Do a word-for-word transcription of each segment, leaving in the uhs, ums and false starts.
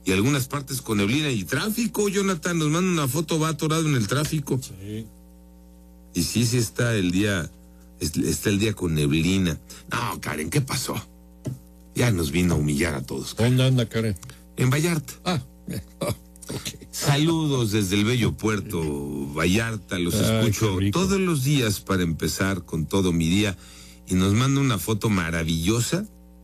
y algunas partes con neblina y tráfico. Jonathan nos manda una foto, va atorado en el tráfico. Sí. Y sí, sí está el día, está el día con neblina. No, Karen, ¿qué pasó? Ya nos vino a humillar a todos. ¿Dónde anda, Karen? En Vallarta. Ah, okay. Saludos desde el bello puerto Vallarta, los Ay, escucho todos los días para empezar con todo mi día. Y nos manda una foto maravillosa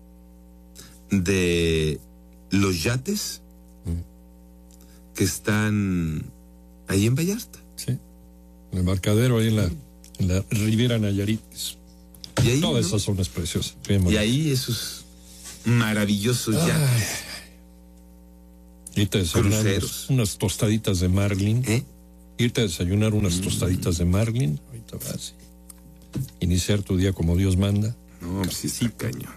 de los yates mm. que están ahí en Vallarta. Sí, el embarcadero ahí en la, en la Riviera Nayarit. Y ahí, todas ¿no? esas zonas preciosas. Y ahí esos maravillosos Ay. yates. Irte a desayunar unas, unas tostaditas de marlin. ¿Eh? Irte a desayunar unas mm. tostaditas de marlin. Ahorita vas. Iniciar tu día como Dios manda. No, pues sí, sí, cañón.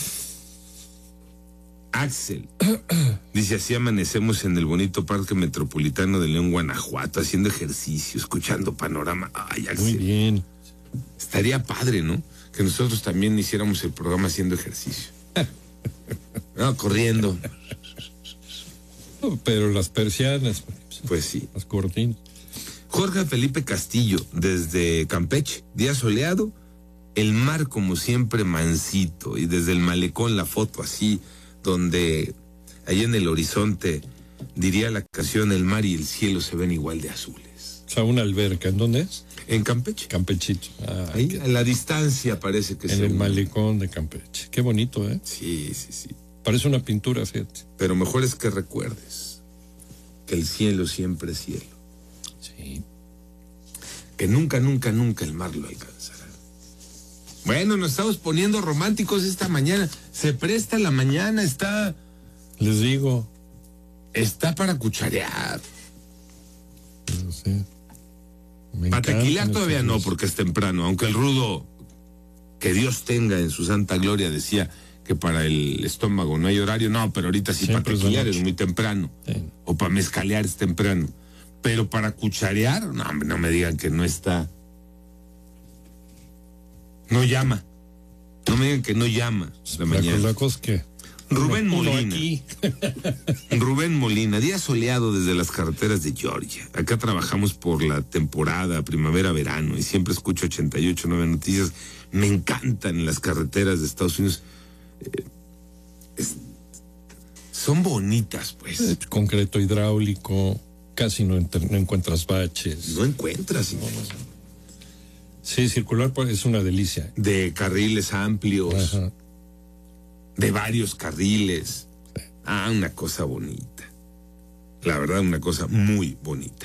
Axel dice: así amanecemos en el bonito Parque Metropolitano de León, Guanajuato, haciendo ejercicio, escuchando panorama. Ay, Axel. Muy bien. Estaría padre, ¿no? Que nosotros también hiciéramos el programa haciendo ejercicio. No, corriendo. Pero las persianas. Pues sí. Las cortinas. Jorge Felipe Castillo, desde Campeche, día soleado, el mar como siempre mansito, y desde el malecón la foto así, donde ahí en el horizonte, diría la canción, el mar y el cielo se ven igual de azules. O sea, una alberca, ¿en dónde es? En Campeche. Campechito. Ah, ahí, qué... a la distancia parece que en se el ve. malecón de Campeche. Qué bonito, ¿eh? Sí, sí, sí. Parece una pintura, fíjate. Pero mejor es que recuerdes que el cielo siempre es cielo. Sí. Que nunca, nunca, nunca el mar lo alcanzará. Bueno, nos estamos poniendo románticos esta mañana. Se presta la mañana, está... Les digo. Está para cucharear. No sé. Para tequilar todavía no, porque es temprano. Aunque el rudo, que Dios tenga en su santa gloria, decía que para el estómago no hay horario. No, pero ahorita sí para tequilar es muy temprano. Sí. O para mezcalear es temprano. Pero para cucharear, no, hombre, no me digan que no está. No llama. No me digan que no llama la mañana. La cosa que Rubén uno, Molina. Uno Rubén Molina, día soleado desde las carreteras de Georgia. Acá trabajamos por la temporada primavera-verano y siempre escucho ochenta y ocho, nueve Noticias. Me encantan las carreteras de Estados Unidos. Eh, es, son bonitas, pues. Eh, concreto hidráulico. Casi no, enter, no encuentras baches. No encuentras. No, no. Sí, circular pues, es una delicia. De carriles amplios. Ajá. De varios carriles. Sí. Ah, una cosa bonita. La verdad, una cosa muy bonita.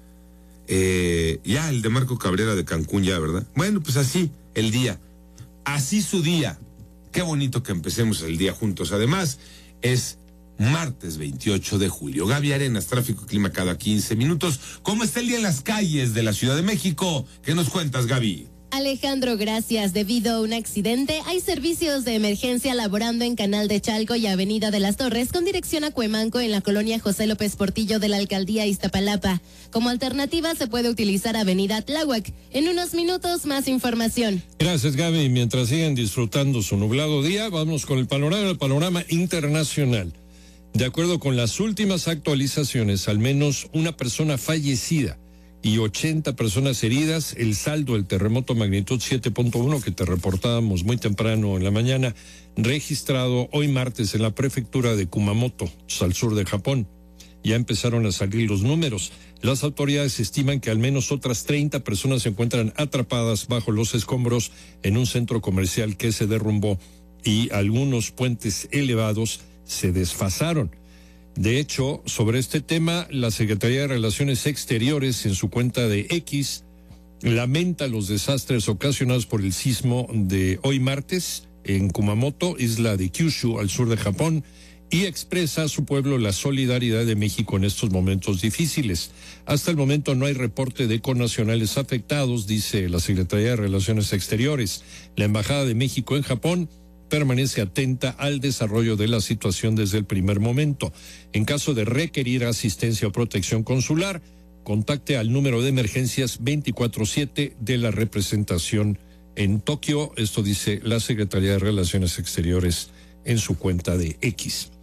Eh, ya, el de Marco Cabrera de Cancún, ya, ¿verdad? Bueno, pues así, el día. Así su día. Qué bonito que empecemos el día juntos. Además, es martes veintiocho de julio. Gaby Arenas, tráfico y clima cada quince minutos. ¿Cómo está el día en las calles de la Ciudad de México? ¿Qué nos cuentas, Gaby? Alejandro, gracias. Debido a un accidente, hay servicios de emergencia laborando en Canal de Chalco y Avenida de las Torres con dirección a Cuemanco en la colonia José López Portillo de la alcaldía Iztapalapa. Como alternativa se puede utilizar Avenida Tláhuac. En unos minutos más información. Gracias, Gaby. Mientras siguen disfrutando su nublado día, vamos con el panorama, el panorama internacional. De acuerdo con las últimas actualizaciones, al menos una persona fallecida y ochenta personas heridas. El saldo del terremoto magnitud siete punto uno que te reportábamos muy temprano en la mañana, registrado hoy martes en la prefectura de Kumamoto, al sur de Japón. Ya empezaron a salir los números. Las autoridades estiman que al menos otras treinta personas se encuentran atrapadas bajo los escombros en un centro comercial que se derrumbó y algunos puentes elevados se desfasaron. De hecho, sobre este tema, la Secretaría de Relaciones Exteriores en su cuenta de X lamenta los desastres ocasionados por el sismo de hoy martes en Kumamoto, isla de Kyushu, al sur de Japón, y expresa a su pueblo la solidaridad de México en estos momentos difíciles. Hasta el momento no hay reporte de connacionales afectados, dice la Secretaría de Relaciones Exteriores. La Embajada de México en Japón permanece atenta al desarrollo de la situación desde el primer momento. En caso de requerir asistencia o protección consular, contacte al número de emergencias veinticuatro siete de la representación en Tokio. Esto dice la Secretaría de Relaciones Exteriores en su cuenta de X.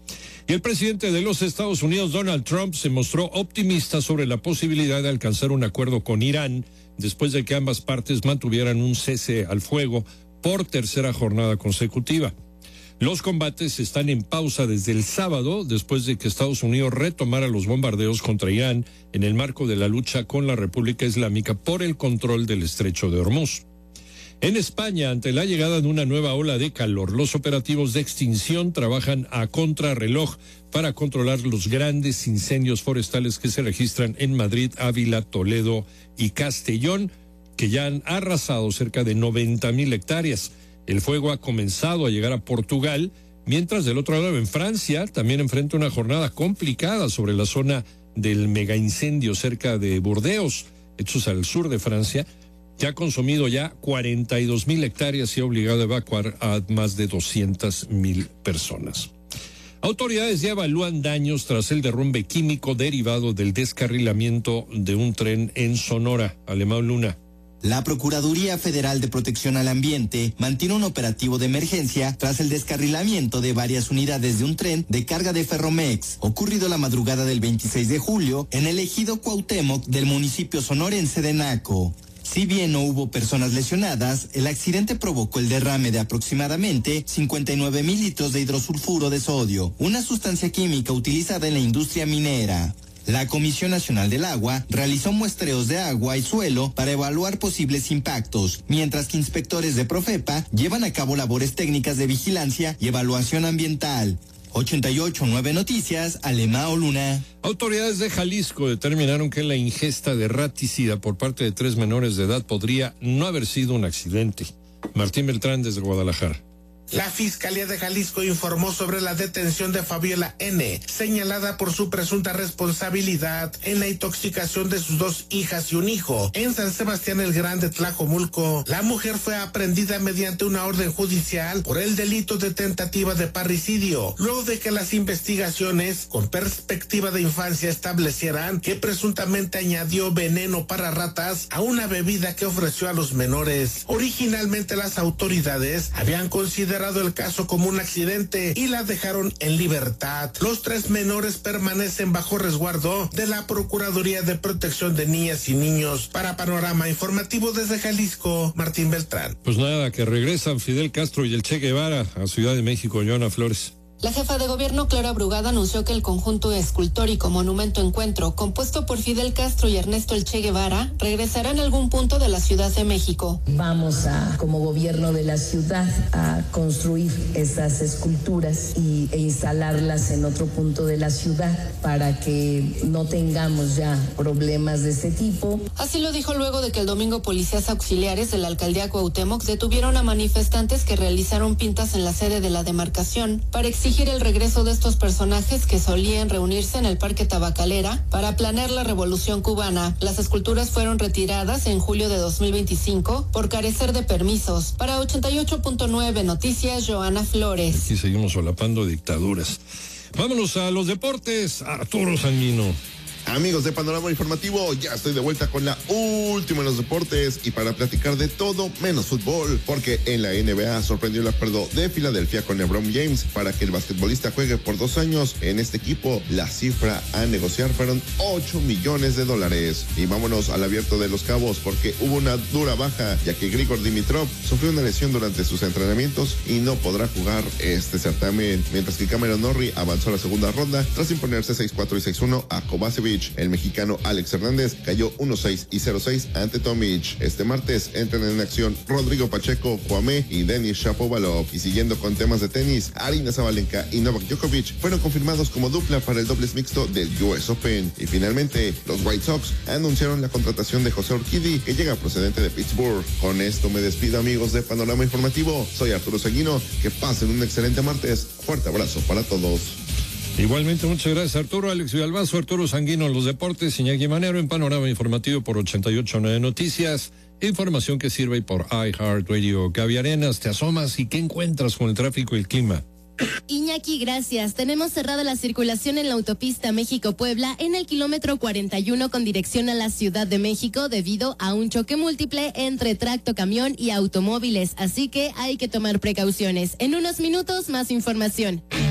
Y el presidente de los Estados Unidos, Donald Trump, se mostró optimista sobre la posibilidad de alcanzar un acuerdo con Irán después de que ambas partes mantuvieran un cese al fuego por tercera jornada consecutiva. Los combates están en pausa desde el sábado, después de que Estados Unidos retomara los bombardeos contra Irán en el marco de la lucha con la República Islámica por el control del Estrecho de Hormuz. En España, ante la llegada de una nueva ola de calor, los operativos de extinción trabajan a contrarreloj para controlar los grandes incendios forestales que se registran en Madrid, Ávila, Toledo y Castellón, que ya han arrasado cerca de noventa mil hectáreas. El fuego ha comenzado a llegar a Portugal, mientras del otro lado en Francia también enfrenta una jornada complicada sobre la zona del megaincendio cerca de Burdeos, hechos al sur de Francia, que ha consumido ya cuarenta y dos mil hectáreas y ha obligado a evacuar a más de doscientas mil personas. Autoridades ya evalúan daños tras el derrumbe químico derivado del descarrilamiento de un tren en Sonora. Alemão Luna. La Procuraduría Federal de Protección al Ambiente mantiene un operativo de emergencia tras el descarrilamiento de varias unidades de un tren de carga de Ferromex, ocurrido la madrugada del veintiséis de julio en el ejido Cuauhtémoc del municipio sonorense de Naco. Si bien no hubo personas lesionadas, el accidente provocó el derrame de aproximadamente cincuenta y nueve mil litros de hidrosulfuro de sodio, una sustancia química utilizada en la industria minera. La Comisión Nacional del Agua realizó muestreos de agua y suelo para evaluar posibles impactos, mientras que inspectores de Profepa llevan a cabo labores técnicas de vigilancia y evaluación ambiental. ochenta y ocho punto nueve Noticias, Alemão Luna. Autoridades de Jalisco determinaron que la ingesta de raticida por parte de tres menores de edad podría no haber sido un accidente. Martín Beltrán desde Guadalajara. La Fiscalía de Jalisco informó sobre la detención de Fabiola N., señalada por su presunta responsabilidad en la intoxicación de sus dos hijas y un hijo en San Sebastián el Grande, Tlajomulco. La mujer fue aprehendida mediante una orden judicial por el delito de tentativa de parricidio, luego de que las investigaciones con perspectiva de infancia establecieran que presuntamente añadió veneno para ratas a una bebida que ofreció a los menores. Originalmente las autoridades habían considerado el caso como un accidente y la dejaron en libertad. Los tres menores permanecen bajo resguardo de la Procuraduría de Protección de Niñas y Niños. Para Panorama Informativo desde Jalisco, Martín Beltrán. Pues nada, que regresan Fidel Castro y el Che Guevara a Ciudad de México. Joana Flores. La jefa de gobierno, Clara Brugada, anunció que el conjunto escultórico Monumento Encuentro, compuesto por Fidel Castro y Ernesto El Che Guevara, regresará en algún punto de la Ciudad de México. Vamos a, como gobierno de la ciudad, a construir esas esculturas y, e instalarlas en otro punto de la ciudad para que no tengamos ya problemas de este tipo. Así lo dijo luego de que el domingo policías auxiliares de la alcaldía Cuauhtémoc detuvieron a manifestantes que realizaron pintas en la sede de la demarcación para exigir el regreso de estos personajes que solían reunirse en el Parque Tabacalera para planear la Revolución Cubana. Las esculturas fueron retiradas en julio de dos mil veinticinco por carecer de permisos. Para ochenta y ocho punto nueve Noticias, Joana Flores. Aquí seguimos solapando dictaduras. Vámonos a los deportes. Arturo Sanguino. Amigos de Panorama Informativo, ya estoy de vuelta con la última en los deportes y para platicar de todo menos fútbol, porque en la N B A sorprendió el acuerdo de Filadelfia con LeBron James para que el basquetbolista juegue por dos años en este equipo. La cifra a negociar fueron ocho millones de dólares. Y vámonos al Abierto de Los Cabos, porque hubo una dura baja, ya que Grigor Dimitrov sufrió una lesión durante sus entrenamientos y no podrá jugar este certamen, mientras que Cameron Norrie avanzó a la segunda ronda tras imponerse seis cuatro y seis uno a Kovacevic. El mexicano Alex Hernández cayó uno seis y cero seis ante Tomic. Este martes entran en acción Rodrigo Pacheco, Juamé y Denis Shapovalov. Y siguiendo con temas de tenis, Aryna Sabalenka y Novak Djokovic fueron confirmados como dupla para el dobles mixto del U S Open. Y finalmente, los White Sox anunciaron la contratación de José Urquidi, que llega procedente de Pittsburgh. Con esto me despido, amigos de Panorama Informativo. Soy Arturo Sanguino. Que pasen un excelente martes. Fuerte abrazo para todos. Igualmente, muchas gracias, Arturo. Alex Villalbazo, Arturo Sanguino en los deportes, Iñaki Manero en Panorama Informativo por ochenta y ocho punto nueve Noticias. Información que sirve por iHeartRadio. Gaby Arenas, te asomas y ¿qué encuentras con el tráfico y el clima? Iñaki, gracias. Tenemos cerrada la circulación en la autopista México-Puebla en el kilómetro cuarenta y uno con dirección a la Ciudad de México debido a un choque múltiple entre tractocamión y automóviles. Así que hay que tomar precauciones. En unos minutos, más información.